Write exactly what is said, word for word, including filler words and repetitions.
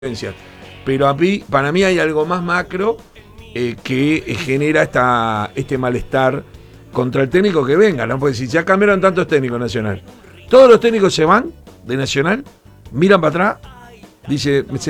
Pero a mí, para mí hay algo más macro eh, que genera esta, este malestar contra el técnico que venga, ¿no? Porque si ya cambiaron tantos técnicos Nacional, todos los técnicos se van de Nacional, miran para atrás, dice,